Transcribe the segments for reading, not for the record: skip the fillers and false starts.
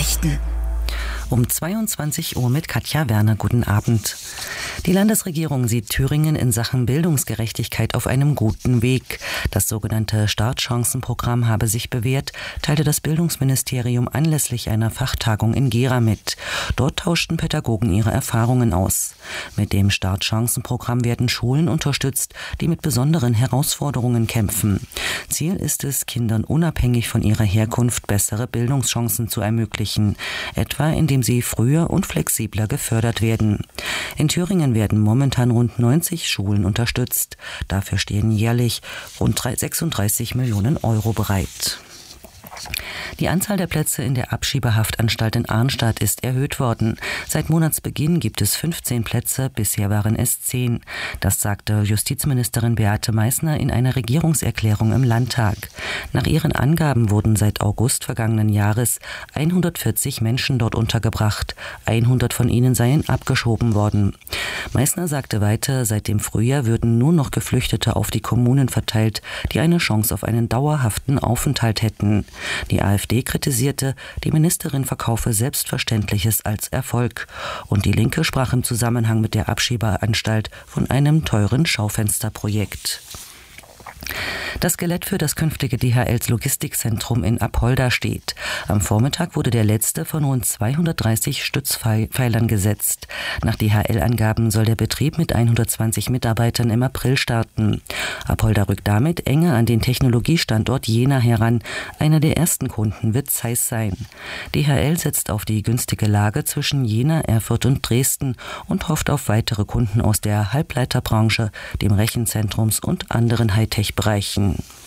Nachrichten. Um 22 Uhr mit Katja Werner. Guten Abend. Die Landesregierung sieht Thüringen in Sachen Bildungsgerechtigkeit auf einem guten Weg. Das sogenannte Startchancenprogramm habe sich bewährt, teilte das Bildungsministerium anlässlich einer Fachtagung in Gera mit. Dort tauschten Pädagogen ihre Erfahrungen aus. Mit dem Startchancenprogramm werden Schulen unterstützt, die mit besonderen Herausforderungen kämpfen. Ziel ist es, Kindern unabhängig von ihrer Herkunft bessere Bildungschancen zu ermöglichen, etwa indem sie früher und flexibler gefördert werden. In Thüringen werden momentan rund 90 Schulen unterstützt. Dafür stehen jährlich rund 36 Millionen Euro bereit. Die Anzahl der Plätze in der Abschiebehaftanstalt in Arnstadt ist erhöht worden. Seit Monatsbeginn gibt es 15 Plätze, bisher waren es 10. Das sagte Justizministerin Beate Meißner in einer Regierungserklärung im Landtag. Nach ihren Angaben wurden seit August vergangenen Jahres 140 Menschen dort untergebracht. 100 von ihnen seien abgeschoben worden. Meißner sagte weiter, seit dem Frühjahr würden nur noch Geflüchtete auf die Kommunen verteilt, die eine Chance auf einen dauerhaften Aufenthalt hätten. Die AfD kritisierte, die Ministerin verkaufe Selbstverständliches als Erfolg. Und die Linke sprach im Zusammenhang mit der Abschiebeanstalt von einem teuren Schaufensterprojekt. Das Skelett für das künftige DHLs Logistikzentrum in Apolda steht. Am Vormittag wurde der letzte von rund 230 Stützpfeilern gesetzt. Nach DHL-Angaben soll der Betrieb mit 120 Mitarbeitern im April starten. Apolda rückt damit enger an den Technologiestandort Jena heran. Einer der ersten Kunden wird Zeiss sein. DHL setzt auf die günstige Lage zwischen Jena, Erfurt und Dresden und hofft auf weitere Kunden aus der Halbleiterbranche, dem Rechenzentrums und anderen Hightech-Bereichen.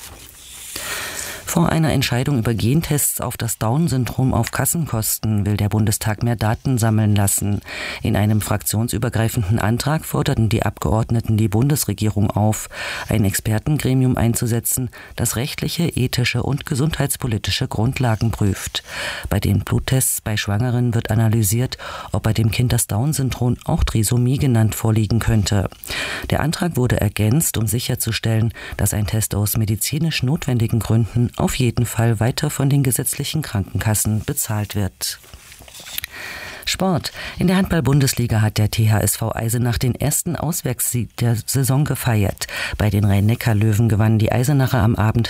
Vor einer Entscheidung über Gentests auf das Down-Syndrom auf Kassenkosten will der Bundestag mehr Daten sammeln lassen. In einem fraktionsübergreifenden Antrag forderten die Abgeordneten die Bundesregierung auf, ein Expertengremium einzusetzen, das rechtliche, ethische und gesundheitspolitische Grundlagen prüft. Bei den Bluttests bei Schwangeren wird analysiert, ob bei dem Kind das Down-Syndrom, auch Trisomie genannt, vorliegen könnte. Der Antrag wurde ergänzt, um sicherzustellen, dass ein Test aus medizinisch notwendigen Gründen auf jeden Fall weiter von den gesetzlichen Krankenkassen bezahlt wird. Sport. In der Handball-Bundesliga hat der THSV Eisenach den ersten Auswärtssieg der Saison gefeiert. Bei den Rhein-Neckar-Löwen gewannen die Eisenacher am Abend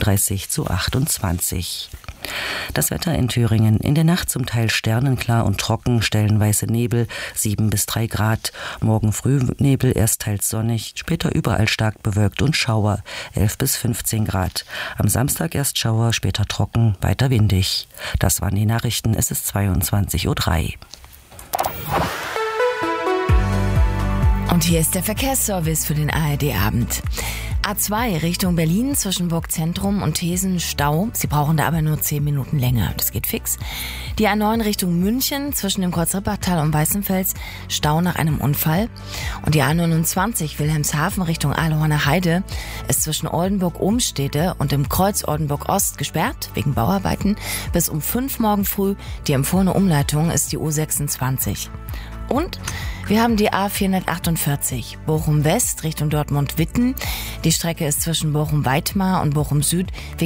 33:28. Das Wetter in Thüringen. In der Nacht zum Teil sternenklar und trocken, stellenweise Nebel, 7 bis 3 Grad. Morgen früh Nebel, erst teils sonnig, später überall stark bewölkt und Schauer, 11 bis 15 Grad. Am Samstag erst Schauer, später trocken, weiter windig. Das waren die Nachrichten. Es ist 22:03 Uhr. Und hier ist der Verkehrsservice für den ARD-Abend. A2 Richtung Berlin zwischen Burg Zentrum und Thesen Stau. Sie brauchen da aber nur 10 Minuten länger. Das geht fix. Die A9 Richtung München zwischen dem Kreuzrippertal und Weißenfels. Stau nach einem Unfall. Und die A29 Wilhelmshaven Richtung Ahlhorner Heide ist zwischen Oldenburg-Obenstede und dem Kreuz Oldenburg-Ost gesperrt wegen Bauarbeiten. Bis um 5 morgen früh. Die empfohlene Umleitung ist die U26. Und wir haben die A448 Bochum West Richtung Dortmund-Witten. Die Strecke ist zwischen Bochum-Weitmar und Bochum Süd